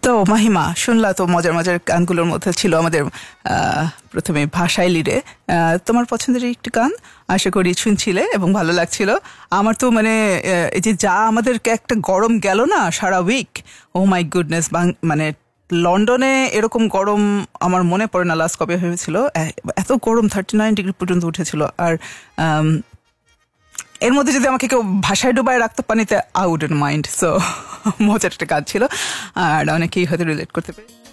তো মাহিমা, শুনলা তো মজার মজার গানগুলোর মধ্যে ছিল আমাদের প্রথমে ভাষায় লিডে তোমার পছন্দের একটি গান, আশা করি শুনছিলে এবং ভালো লাগছিল। আমার তো মানে এই যে যা আমাদেরকে একটা গরম গেল না সারা উইক, ও মাই গুডনেস, মানে লন্ডনে এরকম গরম আমার মনে পড়ে না লাস্ট কবে হয়েছিল, এত গরম 39 ডিগ্রি পর্যন্ত উঠেছিল। আর এর মধ্যে যদি আমাকে কেউ ভাষায় ডুবায় রাখতো পানিতে, আই উডন্ট মাইন্ড। সো মজার একটা কাজ ছিল, আর অনেকেই হয়তো রিলেট করতে পারে।